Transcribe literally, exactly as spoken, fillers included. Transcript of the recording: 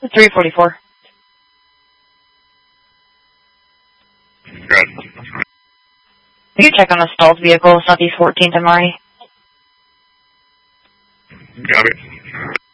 three forty-four. Good. You can check on a stalled vehicle, Southeast fourteenth M R E. Got it.